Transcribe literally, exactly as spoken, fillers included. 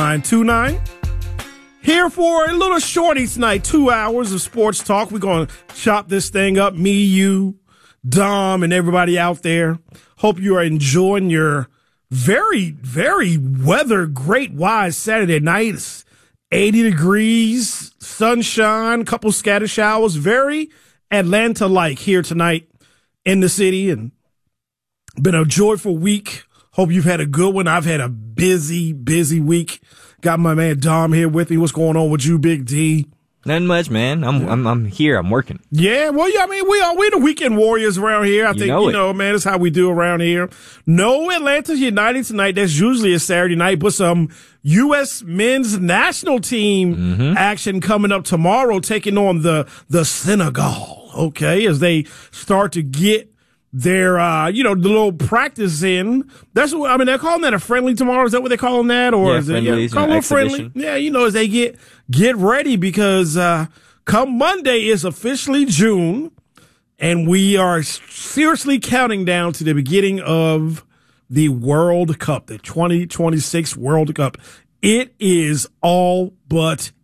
nine two nine. Here for a little shorty tonight, two hours of sports talk. We're going to chop this thing up, me, you, Dom, and everybody out there. Hope you are enjoying your very, very weather great wise Saturday night. It's eighty degrees, sunshine, couple scatter showers, very Atlanta-like here tonight in the city, and been a joyful week. Hope you've had a good one. I've had a busy, busy week. Got my man Dom here with me. What's going on with you, Big D? Nothing much, man. I'm I'm I'm here. I'm working. Yeah, well, yeah, I mean, we are we the weekend warriors around here. I You think know you it. know, man, that's how we do around here. No Atlanta United tonight. That's usually a Saturday night, but some U S men's national team Mm-hmm. action coming up tomorrow, taking on the the Senegal. Okay, as they start to get their, uh, you know, the little practice in. That's what, I mean, they're calling that a friendly tomorrow. Is that what they're calling that? Or Yeah, is it, friendlies, call you know, it friendly? exhibition. Yeah, you know, as they get, get ready because, uh, come Monday is officially June and we are seriously counting down to the beginning of the World Cup, the twenty twenty-six World Cup. It is all but